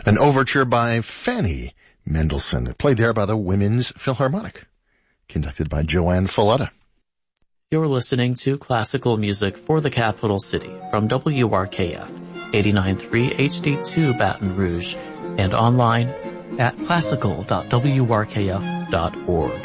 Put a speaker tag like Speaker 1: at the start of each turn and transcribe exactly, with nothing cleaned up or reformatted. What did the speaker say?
Speaker 1: An overture by Fanny Mendelssohn, played there by the Women's Philharmonic, conducted by Joanne Falletta.
Speaker 2: You're listening to classical music for the capital city from W R K F, eighty-nine point three H D two Baton Rouge, and online at classical dot w r k f dot org.